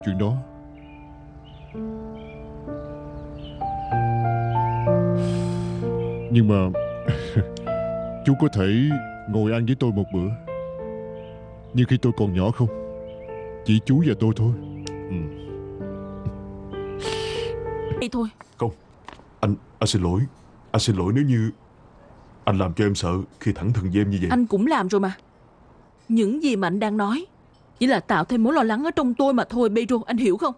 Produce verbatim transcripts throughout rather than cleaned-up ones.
chuyện đó. Nhưng mà chú có thể ngồi ăn với tôi một bữa, như khi tôi còn nhỏ không? Chỉ chú và tôi thôi. Ừ. Đi thôi. Không, anh anh xin lỗi. Anh xin lỗi nếu như anh làm cho em sợ khi thẳng thừng với em như vậy. Anh cũng làm rồi mà. Những gì mà anh đang nói chỉ là tạo thêm mối lo lắng ở trong tôi mà thôi, Pedro, anh hiểu không?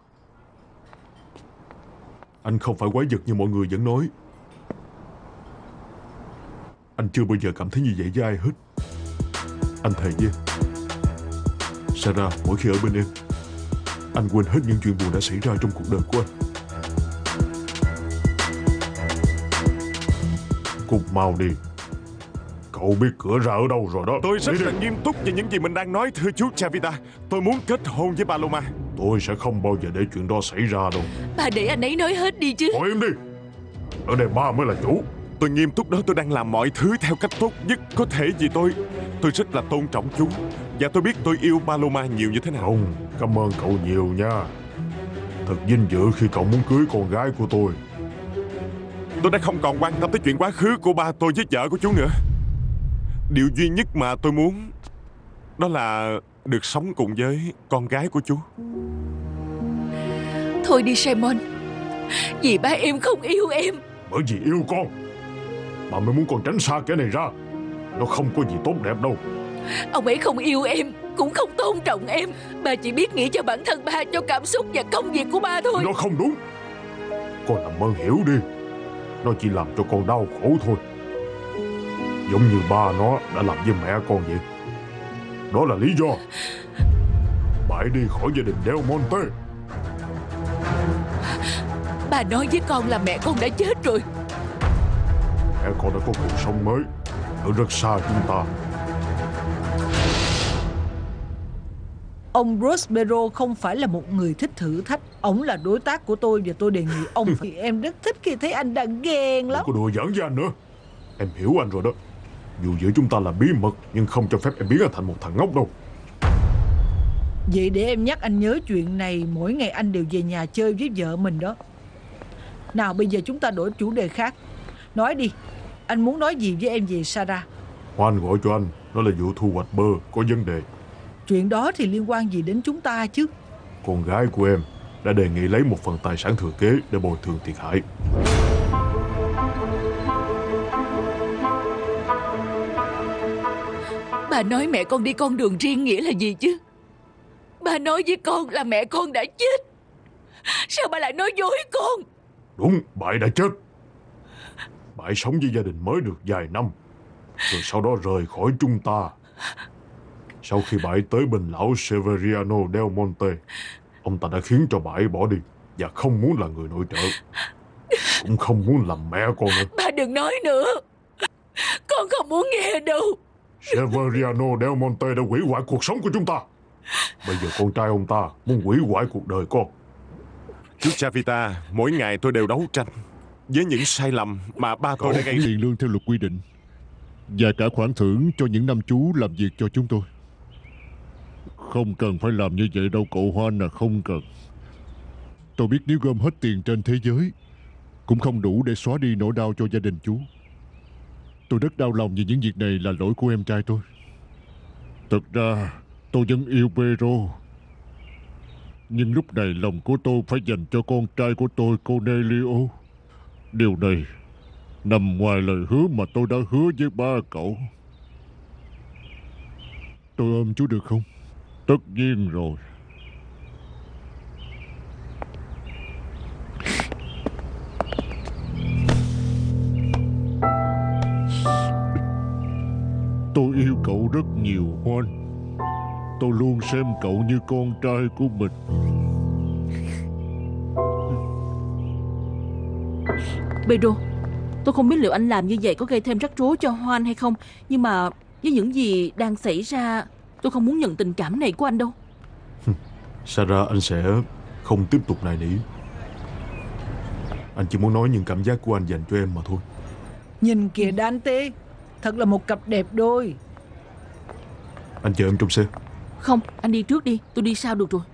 Anh không phải quái vật như mọi người vẫn nói. Anh chưa bao giờ cảm thấy như vậy với ai hết. Anh thề với em, Sarah, mỗi khi ở bên em, anh quên hết những chuyện buồn đã xảy ra trong cuộc đời của anh. Cút mau đi. Cậu biết cửa ra ở đâu rồi đó. Tôi rất là nghiêm túc về những gì mình đang nói, thưa chú Chavita. Tôi muốn kết hôn với Paloma. Tôi sẽ không bao giờ để chuyện đó xảy ra đâu. Bà để anh ấy nói hết đi chứ. Thôi im đi. Ở đây ba mới là chủ. Tôi nghiêm túc đó, tôi đang làm mọi thứ theo cách tốt nhất có thể vì tôi. Tôi rất là tôn trọng chú. Và tôi biết tôi yêu Paloma nhiều như thế nào. Không, cảm ơn cậu nhiều nha. Thật vinh dự khi cậu muốn cưới con gái của tôi. Tôi đã không còn quan tâm tới chuyện quá khứ của ba tôi với vợ của chú nữa. Điều duy nhất mà tôi muốn đó là được sống cùng với con gái của chú. Thôi đi Simon, vì ba em không yêu em. Bởi vì yêu con bà mới muốn con tránh xa kẻ này ra. Nó không có gì tốt đẹp đâu. Ông ấy không yêu em, cũng không tôn trọng em. Ba chỉ biết nghĩ cho bản thân ba, cho cảm xúc và công việc của ba thôi. Nó không đúng. Con làm ơn hiểu đi. Nó chỉ làm cho con đau khổ thôi, giống như ba nó đã làm với mẹ con vậy. Đó là lý do bãi đi khỏi gia đình Del Monte. Bà nói với con là mẹ con đã chết rồi. Mẹ con đã có cuộc sống mới ở rất xa chúng ta. Ông Prospero không phải là một người thích thử thách. Ông là đối tác của tôi và tôi đề nghị ông thì em rất thích khi thấy anh đang ghen lắm. Đừng có đùa giỡn với anh nữa. Em hiểu anh rồi đó. Dù giữa chúng ta là bí mật, nhưng không cho phép em biến anh thành một thằng ngốc đâu. Vậy để em nhắc anh nhớ chuyện này mỗi ngày anh đều về nhà chơi với vợ mình đó. Nào bây giờ chúng ta đổi chủ đề khác. Nói đi, anh muốn nói gì với em về Sarah? Hoan gọi cho anh. Đó là vụ thu hoạch bơ có vấn đề. Chuyện đó thì liên quan gì đến chúng ta chứ? Con gái của em đã đề nghị lấy một phần tài sản thừa kế để bồi thường thiệt hại. Bà nói mẹ con đi con đường riêng nghĩa là gì chứ? Bà nói với con là mẹ con đã chết. Sao bà lại nói dối con? Đúng, bà ấy đã chết. Bà ấy sống với gia đình mới được vài năm, rồi sau đó rời khỏi chúng ta. Sau khi bà ấy tới bên lão Severiano Del Monte, ông ta đã khiến cho bà ấy bỏ đi và không muốn là người nội trợ, cũng không muốn làm mẹ con nữa. Bà đừng nói nữa. Con không muốn nghe đâu. Severiano Del Monte đã hủy hoại cuộc sống của chúng ta. Bây giờ con trai ông ta muốn hủy hoại cuộc đời con. Chú Chavita, mỗi ngày tôi đều đấu tranh với những sai lầm mà ba tôi đã gây ra. Tiền lương theo luật quy định và cả khoản thưởng cho những năm chú làm việc cho chúng tôi. Không cần phải làm như vậy đâu cậu Hoan à, không cần. Tôi biết nếu gom hết tiền trên thế giới cũng không đủ để xóa đi nỗi đau cho gia đình chú. Tôi rất đau lòng vì những việc này là lỗi của em trai tôi. Thật ra tôi vẫn yêu Pedro, nhưng lúc này lòng của tôi phải dành cho con trai của tôi, Cornelio. Điều này nằm ngoài lời hứa mà tôi đã hứa với ba cậu. Tôi ôm chú được không? Tất nhiên rồi. Tôi yêu cậu rất nhiều, Hoan. Tôi luôn xem cậu như con trai của mình. Pedro, tôi không biết liệu anh làm như vậy có gây thêm rắc rối cho Hoan hay không, nhưng mà với những gì đang xảy ra, tôi không muốn nhận tình cảm này của anh đâu. Sarah, anh sẽ không tiếp tục nài nỉ. Anh chỉ muốn nói những cảm giác của anh dành cho em mà thôi. Nhìn kìa Dante, thật là một cặp đẹp đôi. Anh chờ em trong xe. Không, anh đi trước đi, tôi đi sau được rồi.